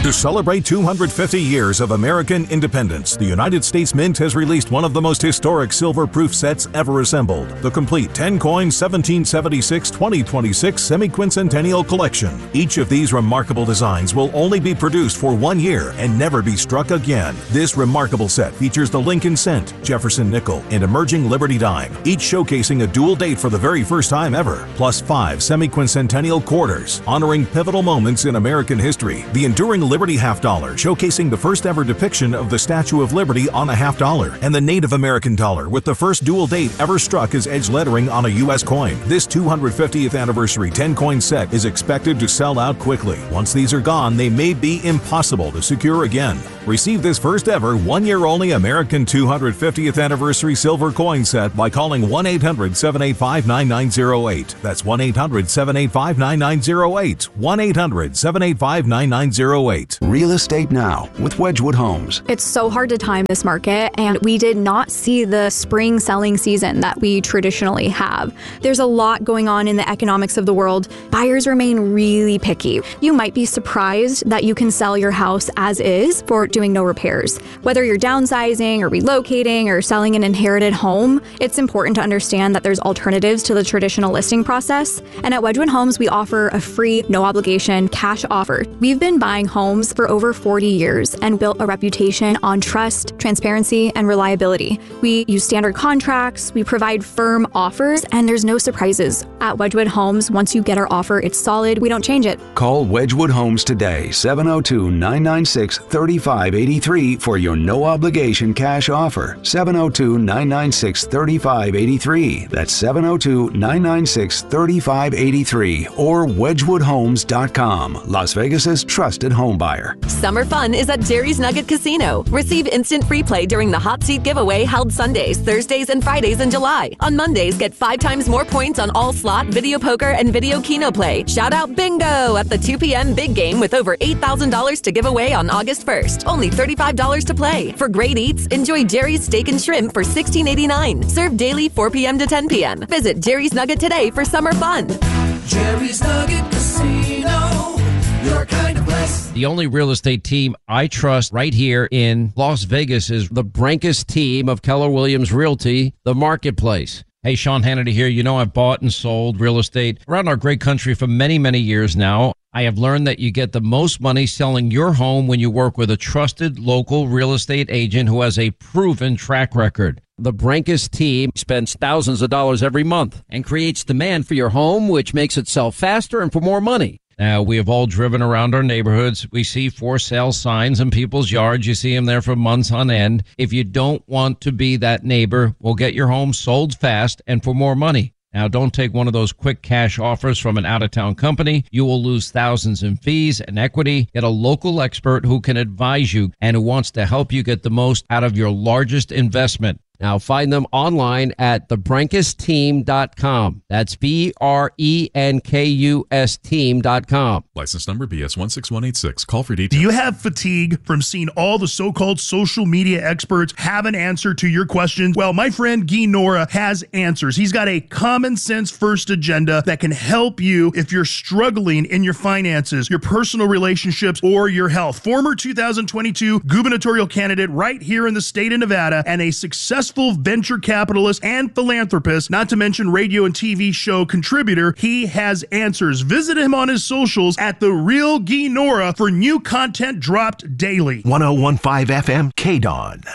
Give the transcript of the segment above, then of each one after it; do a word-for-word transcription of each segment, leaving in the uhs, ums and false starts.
To celebrate two hundred fifty years of American independence, the United States Mint has released one of the most historic silver-proof sets ever assembled, the complete ten-coin seventeen seventy-six twenty twenty-six Semi-Quincentennial Collection. Each of these remarkable designs will only be produced for one year and never be struck again. This remarkable set features the Lincoln Cent, Jefferson Nickel, and emerging Liberty Dime, each showcasing a dual date for the very first time ever, plus five Semi-Quincentennial Quarters, honoring pivotal moments in American history. The enduring Liberty Half Dollar, showcasing the first ever depiction of the Statue of Liberty on a half dollar, and the Native American dollar with the first dual date ever struck as edge lettering on a U S coin. This two hundred fiftieth anniversary ten-coin set is expected to sell out quickly. Once these are gone, they may be impossible to secure again. Receive this first ever one-year-only American two hundred fiftieth anniversary silver coin set by calling one eight hundred seven eight five nine nine zero eight. That's one eight hundred seven eight five nine nine zero eight. one eight hundred seven eight five nine nine zero eight. Real Estate Now with Wedgwood Homes. It's so hard to time this market, and we did not see the spring selling season that we traditionally have. There's a lot going on in the economics of the world. Buyers remain really picky. You might be surprised that you can sell your house as is for doing no repairs. Whether you're downsizing or relocating or selling an inherited home, it's important to understand that there's alternatives to the traditional listing process. And at Wedgwood Homes, we offer a free, no obligation cash offer. We've been buying homes for over forty years and built a reputation on trust, transparency, and reliability. We use standard contracts, we provide firm offers, and there's no surprises. At Wedgwood Homes, once you get our offer, it's solid. We don't change it. Call Wedgwood Homes today, seven oh two, nine nine six, three five eight three for your no-obligation cash offer. seven oh two, nine nine six, three five eight three. That's seven oh two, nine nine six, three five eight three or wedgwood homes dot com, Las Vegas's trusted home buyer. Summer fun is at Jerry's Nugget Casino. Receive instant free play during the Hot Seat giveaway held Sundays, Thursdays, and Fridays in July. On Mondays, get five times more points on all slot, video poker, and video Keno play. Shout out bingo at the two p.m. big game with over eight thousand dollars to give away on August first. Only thirty-five dollars to play. For great eats, enjoy Jerry's Steak and Shrimp for sixteen eighty-nine. Served daily four p.m. to ten p.m. Visit Jerry's Nugget today for summer fun. Jerry's Nugget Casino. Your kind of place. The only real estate team I trust right here in Las Vegas is the Brankus team of Keller Williams Realty, the Marketplace. Hey, Sean Hannity here. You know, I've bought and sold real estate around our great country for many, many years now. I have learned that you get the most money selling your home when you work with a trusted local real estate agent who has a proven track record. The Brankus team spends thousands of dollars every month and creates demand for your home, which makes it sell faster and for more money. Now, we have all driven around our neighborhoods. We see for sale signs in people's yards. You see them there for months on end. If you don't want to be that neighbor, we'll get your home sold fast and for more money. Now, don't take one of those quick cash offers from an out-of-town company. You will lose thousands in fees and equity. Get a local expert who can advise you and who wants to help you get the most out of your largest investment. Now, find them online at the brankus team dot com. That's B R E N K U S team dot com. License number B S one six one eight six. Call for details. Do you have fatigue from seeing all the so-called social media experts have an answer to your questions? Well, my friend Guy Nora has answers. He's got a common sense first agenda that can help you if you're struggling in your finances, your personal relationships, or your health. Former two thousand twenty-two gubernatorial candidate right here in the state of Nevada and a successful venture capitalist and philanthropist, not to mention radio and T V show contributor, he has answers. Visit him on his socials at The Real Guy Nora for new content dropped daily. one oh one point five F M K D O N.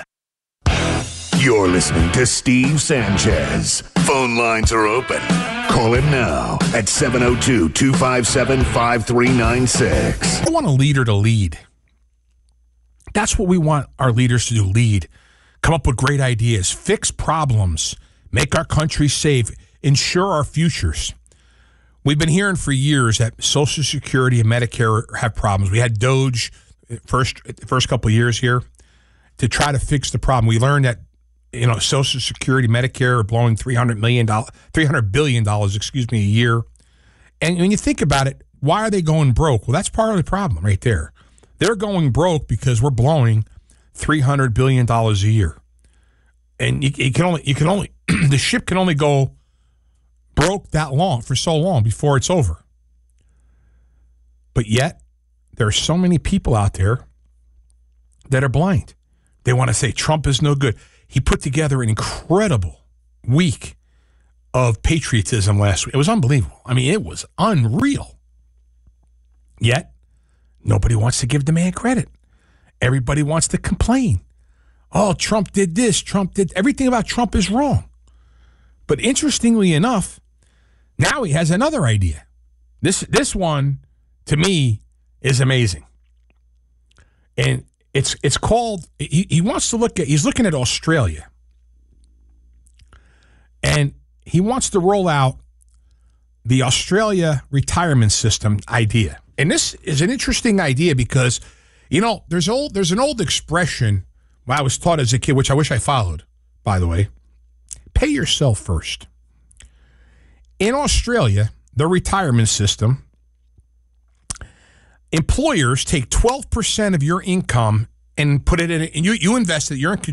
You're listening to Steve Sanchez. Phone lines are open. Call him now at seven oh two, two five seven, five three nine six. I want a leader to lead. That's what we want our leaders to do, lead. Come up with great ideas, fix problems, make our country safe, ensure our futures. We've been hearing for years that Social Security and Medicare have problems. We had Doge first first couple of years here to try to fix the problem. We learned that, you know, Social Security, Medicare are blowing three hundred million dollars, three hundred billion dollars, excuse me, a year. And when you think about it, why are they going broke? Well, that's part of the problem right there. They're going broke because we're blowing three hundred billion dollars a year. And you, you can only, you can only, the ship can only go broke that long, for so long before it's over. But yet, there are so many people out there that are blind. They want to say Trump is no good. He put together an incredible week of patriotism last week. It was unbelievable. I mean, it was unreal. Yet, nobody wants to give the man credit. Everybody wants to complain. Oh, Trump did this. Trump did... Everything about Trump is wrong. But interestingly enough, now he has another idea. This this one, to me, is amazing. And it's it's called... He, he wants to look at... He's looking at Australia. And he wants to roll out the Australia retirement system idea. And this is an interesting idea because, you know, there's old there's an old expression I was taught as a kid, which I wish I followed, by the way. Pay yourself first. In Australia, the retirement system, employers take twelve percent of your income and put it in, and you, you invest it, you're in